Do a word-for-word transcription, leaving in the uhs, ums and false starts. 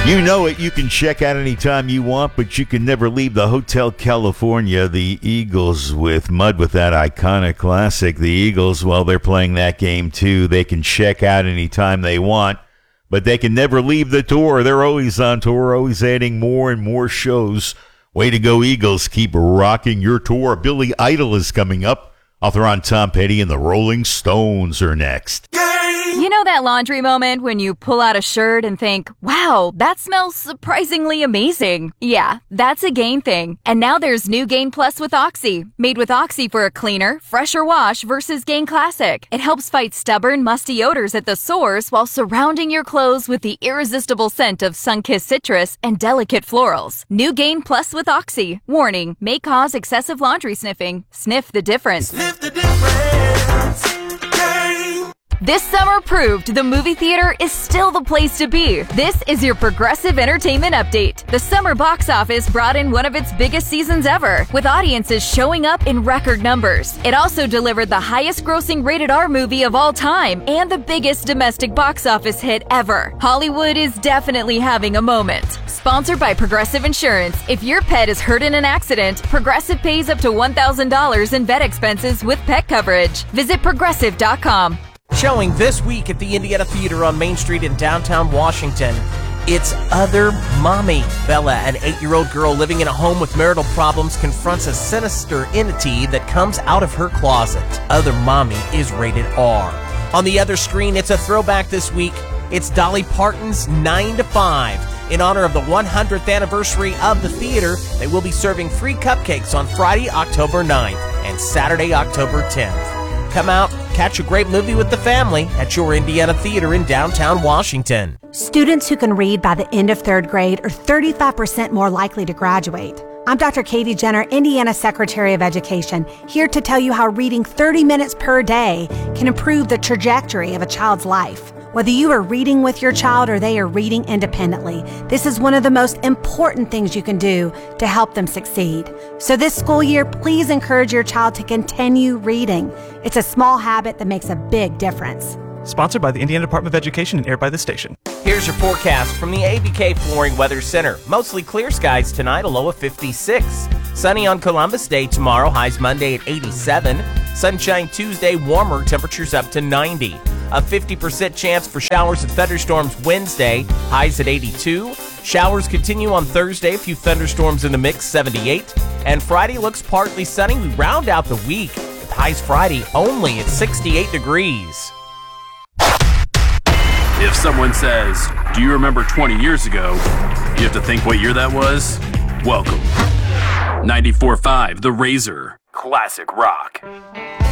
You know it. You can check out anytime you want, but you can never leave the Hotel California. The Eagles with Mud with that iconic classic. The Eagles, while they're playing that game too, they can check out anytime they want, but they can never leave the tour. They're always on tour, always adding more and more shows. Way to go, Eagles. Keep rocking your tour. Billy Idol is coming up. Author on Tom Petty and the Rolling Stones are next. You know that laundry moment when you pull out a shirt and think, wow, that smells surprisingly amazing? Yeah, that's a Gain thing. And now there's new Gain Plus with Oxy. Made with Oxy for a cleaner, fresher wash versus Gain Classic. It helps fight stubborn, musty odors at the source while surrounding your clothes with the irresistible scent of sun-kissed citrus and delicate florals. New Gain Plus with Oxy. Warning, may cause excessive laundry sniffing. Sniff the difference. Sniff the difference. Gain. This summer proved the movie theater is still the place to be. This is your Progressive Entertainment Update. The summer box office brought in one of its biggest seasons ever, with audiences showing up in record numbers. It also delivered the highest grossing rated R movie of all time and the biggest domestic box office hit ever. Hollywood is definitely having a moment. Sponsored by Progressive Insurance. If your pet is hurt in an accident, Progressive pays up to one thousand dollars in vet expenses with pet coverage. Visit progressive dot com. Showing this week at the Indiana Theater on Main Street in downtown Washington, it's Other Mommy. Bella, an eight-year-old girl living in a home with marital problems, confronts a sinister entity that comes out of her closet. Other Mommy is rated R. On the other screen, it's a throwback this week. It's Dolly Parton's nine to five. In honor of the one hundredth anniversary of the theater, they will be serving free cupcakes on Friday, October ninth and Saturday, October tenth. Come out, catch a great movie with the family at your Indiana Theater in downtown Washington. Students who can read by the end of third grade are thirty-five percent more likely to graduate. I'm Doctor Katie Jenner, Indiana Secretary of Education, here to tell you how reading thirty minutes per day can improve the trajectory of a child's life. Whether you are reading with your child or they are reading independently, this is one of the most important things you can do to help them succeed. So this school year, please encourage your child to continue reading. It's a small habit that makes a big difference. Sponsored by the Indiana Department of Education and aired by this station. Here's your forecast from the A B K Flooring Weather Center. Mostly clear skies tonight, a low of fifty-six. Sunny on Columbus Day tomorrow, highs Monday at eighty-seven. Sunshine Tuesday, warmer, temperatures up to ninety. A fifty percent chance for showers and thunderstorms Wednesday, highs at eighty-two. Showers continue on Thursday, a few thunderstorms in the mix, seventy-eight. And Friday looks partly sunny. We round out the week with highs Friday only at sixty-eight degrees. If someone says, do you remember twenty years ago? You have to think what year that was? Welcome. ninety-four point five The Razor. Classic rock.